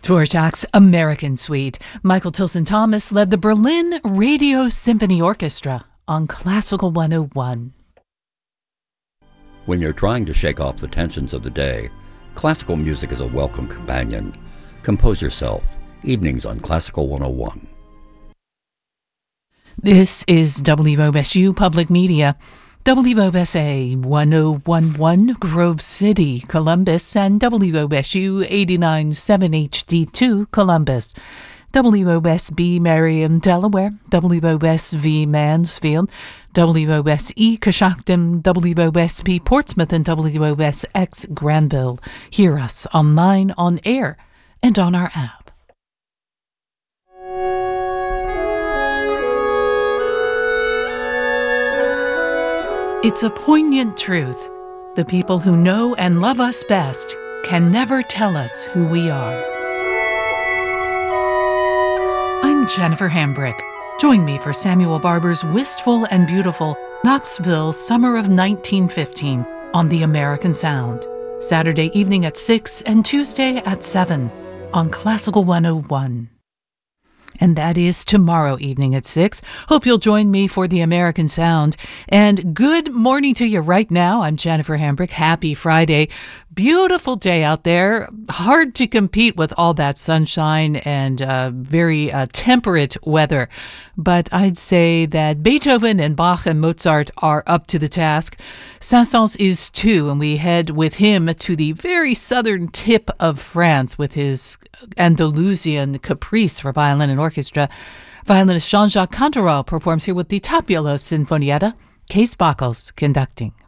Dvorak's American Suite. Michael Tilson Thomas led the Berlin Radio Symphony Orchestra on Classical 101. When you're trying to shake off the tensions of the day, classical music is a welcome companion. Compose yourself. Evenings on Classical 101. This is WOSU Public Media. WOSA 1011 Grove City, Columbus, and WOSU 89.7 HD2 Columbus. WOSB Marion, Delaware, WOSV Mansfield, WOSE Coshocton, WOSP Portsmouth, and WOSX Granville. Hear us online, on air, and on our app. It's a poignant truth. The people who know and love us best can never tell us who we are. I'm Jennifer Hambrick. Join me for Samuel Barber's Wistful and Beautiful Knoxville Summer of 1915 on The American Sound. Saturday evening at 6 and Tuesday at 7 on Classical 101. And that is tomorrow evening at 6. Hope you'll join me for The American Sound. And good morning to you right now. I'm Jennifer Hambrick. Happy Friday. Beautiful day out there. Hard to compete with all that sunshine and very temperate weather. But I'd say that Beethoven and Bach and Mozart are up to the task. Saint-Saëns is too, and we head with him to the very southern tip of France with his Andalusian Caprice for violin and orchestra. Violinist Jean-Jacques Cantoral performs here with the Tapiola Sinfonietta. Cees Bakkels conducting.